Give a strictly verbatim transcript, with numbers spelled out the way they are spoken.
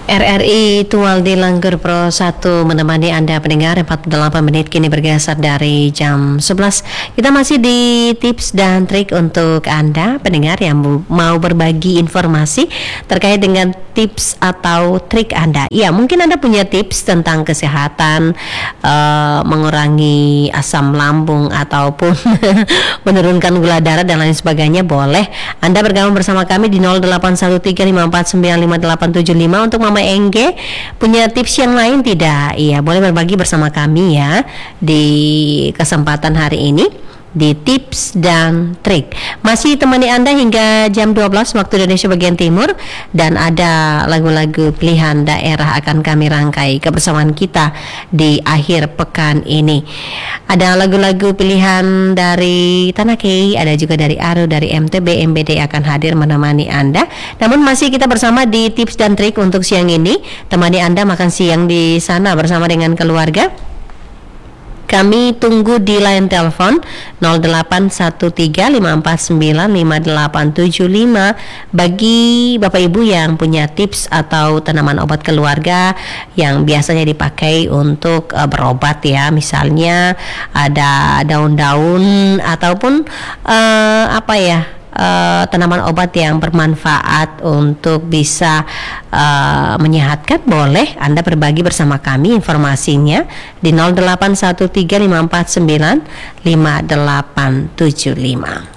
R R I Tual di Langgur Pro satu menemani Anda pendengar empat puluh delapan menit kini bergeser dari jam sebelas. Kita masih di tips dan trik untuk Anda pendengar yang mau berbagi informasi terkait dengan tips atau trik Anda. Ya, mungkin Anda punya tips tentang kesehatan, uh, mengurangi asam lambung ataupun menurunkan gula darah dan lain sebagainya. Boleh Anda bergabung bersama kami di nol delapan satu tiga lima empat sembilan lima delapan tujuh lima. Untuk Mama Engge punya tips yang lain tidak? Iya, boleh berbagi bersama kami ya di kesempatan hari ini di tips dan trik. Masih temani Anda hingga jam dua belas waktu Indonesia bagian timur, dan ada lagu-lagu pilihan daerah akan kami rangkai kebersamaan kita di akhir pekan ini. Ada lagu-lagu pilihan dari Tanah Kei, ada juga dari Aru, dari M T B, M B D akan hadir menemani Anda. Namun masih kita bersama di tips dan trik untuk siang ini. Temani Anda makan siang di sana bersama dengan keluarga. Kami tunggu di line telepon nol delapan satu tiga lima empat sembilan lima delapan tujuh lima bagi Bapak Ibu yang punya tips atau tanaman obat keluarga yang biasanya dipakai untuk uh, berobat ya. Misalnya ada daun-daun ataupun uh, apa ya? Uh, tanaman obat yang bermanfaat untuk bisa uh, menyehatkan. Boleh Anda berbagi bersama kami informasinya di nol delapan satu tiga lima empat sembilan lima delapan tujuh lima.